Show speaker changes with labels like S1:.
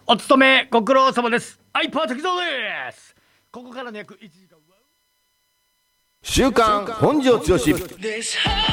S1: お勤めご苦労様です。アイパー滝蔵です。ここからの約1時間は
S2: 週刊本庄剛志